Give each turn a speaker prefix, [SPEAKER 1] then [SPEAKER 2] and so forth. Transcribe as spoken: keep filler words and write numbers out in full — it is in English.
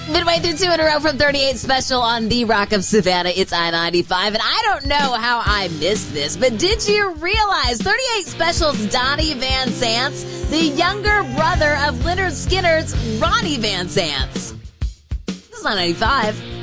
[SPEAKER 1] Midway through two in a row from thirty-eight Special on the Rock of Savannah. It's I ninety-five, and I don't know how I missed this, but did you realize thirty-eight Special's Donnie Van Zant's the younger brother of Leonard Skinner's Ronnie Van Zant's? This is I ninety-five.